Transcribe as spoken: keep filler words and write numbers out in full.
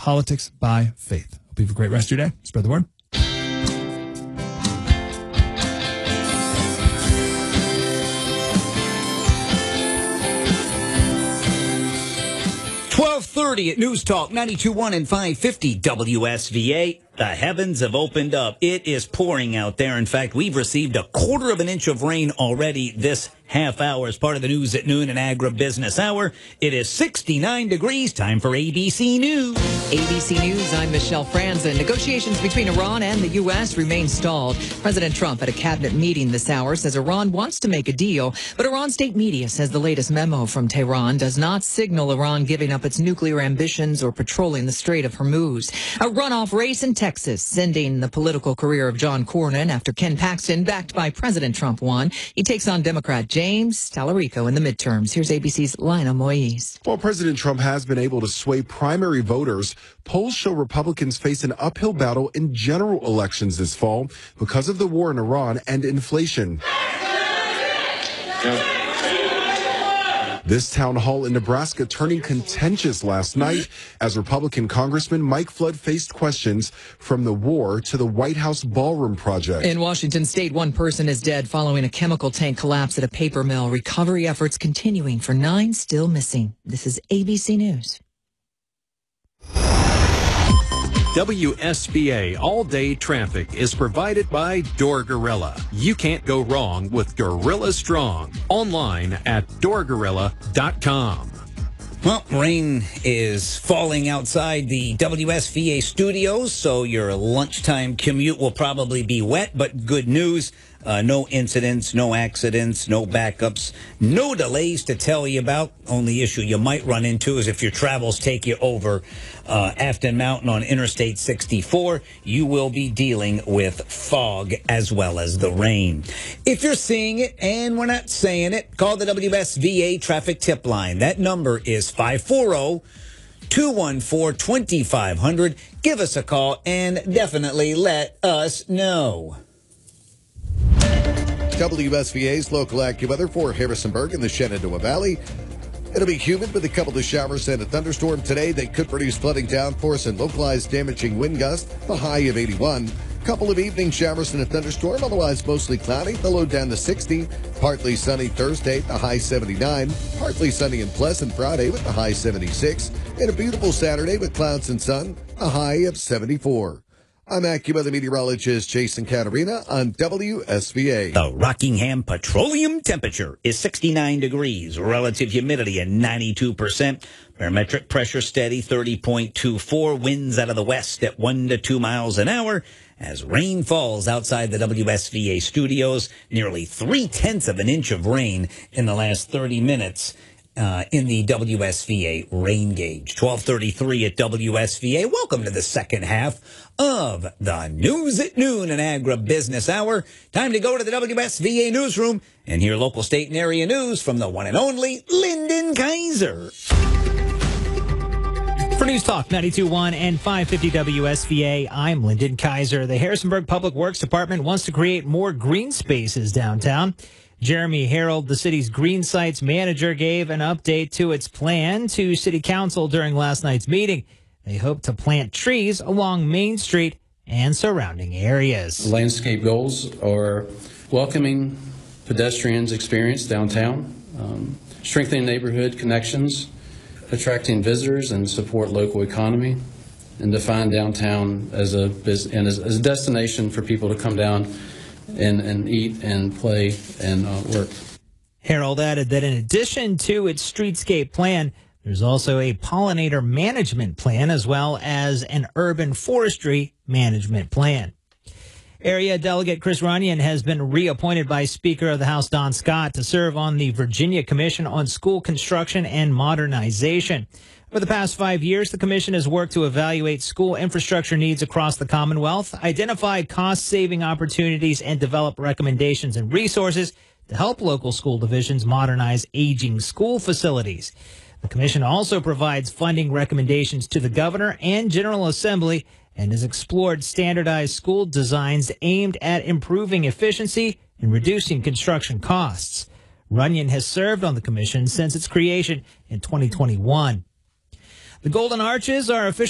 politics by faith. Hope you have a great rest of your day. Spread the word. twelve thirty at News Talk ninety-two point one and five fifty W S V A. The heavens have opened up. It is pouring out there. In fact, we've received a quarter of an inch of rain already this half hour as part of the News at Noon and Agribusiness Hour. It is sixty-nine degrees. Time for A B C News. A B C News, I'm Michelle Franzen. Negotiations between Iran and the U S remain stalled. President Trump at a cabinet meeting this hour says Iran wants to make a deal, but Iran state media says the latest memo from Tehran does not signal Iran giving up its nuclear ambitions or patrolling the Strait of Hormuz. A runoff race in Texas, sending the political career of John Cornyn after Ken Paxton, backed by President Trump, won. He takes on Democrat James Tallarico in the midterms. Here's A B C's Lionel Moise. While President Trump has been able to sway primary voters, polls show Republicans face an uphill battle in general elections this fall because of the war in Iran and inflation. Yeah. This town hall in Nebraska turning contentious last night as Republican Congressman Mike Flood faced questions from the war to the White House ballroom project. In Washington state, one person is dead following a chemical tank collapse at a paper mill. Recovery efforts continuing for nine still missing. This is A B C News. W S V A all-day traffic is provided by Door Gorilla. You can't go wrong with Gorilla Strong. Online at door gorilla dot com. Well, rain is falling outside the W S V A studios, so your lunchtime commute will probably be wet, but good news. Uh, no incidents, no accidents, no backups, no delays to tell you about. Only issue you might run into is if your travels take you over uh, Afton Mountain on Interstate sixty-four, you will be dealing with fog as well as the rain. If you're seeing it and we're not saying it, call the W S V A traffic tip line. That number is five four zero, two one four, two five zero zero. Give us a call and definitely let us know. W S V A's local AccuWeather for Harrisonburg and the Shenandoah Valley. It'll be humid with a couple of showers and a thunderstorm today. They could produce flooding downforce and localized damaging wind gusts, the high of eighty-one. Couple of evening showers and a thunderstorm, otherwise mostly cloudy, the low down to sixty. Partly sunny Thursday, the high seventy-nine. Partly sunny and pleasant Friday with the high seventy-six. And a beautiful Saturday with clouds and sun, a high of seventy-four. I'm AccuWeather meteorologist Jason Caterina on W S V A. The Rockingham petroleum temperature is sixty-nine degrees. Relative humidity at ninety-two percent. Barometric pressure steady, thirty point two four. Winds out of the west at one to two miles an hour. As rain falls outside the W S V A studios, nearly three-tenths of an inch of rain in the last thirty minutes. Uh, in the W S V A rain gauge. twelve thirty-three at W S V A. Welcome to the second half of the News at Noon and Agribusiness Hour. Time to go to the W S V A newsroom and hear local, state, and area news from the one and only Lyndon Kaiser. For News Talk ninety-two point one and five fifty W S V A, I'm Lyndon Kaiser. The Harrisonburg Public Works Department wants to create more green spaces downtown. Jeremy Harold, the city's green sites manager, gave an update to its plan to City Council during last night's meeting. They hope to plant trees along Main Street and surrounding areas. Landscape goals are welcoming pedestrians' experience downtown, um, strengthening neighborhood connections, attracting visitors and support local economy, and define downtown as a and as, as a destination for people to come down and, and eat and play and uh, work. Harold added that in addition to its streetscape plan, there's also a pollinator management plan as well as an urban forestry management plan. Area Delegate Chris Runyon has been reappointed by Speaker of the House Don Scott to serve on the Virginia Commission on School Construction and Modernization. For the past five years, the commission has worked to evaluate school infrastructure needs across the Commonwealth, identify cost-saving opportunities, and develop recommendations and resources to help local school divisions modernize aging school facilities. The commission also provides funding recommendations to the governor and General Assembly and has explored standardized school designs aimed at improving efficiency and reducing construction costs. Runyon has served on the commission since its creation in twenty twenty-one. The Golden Arches are officially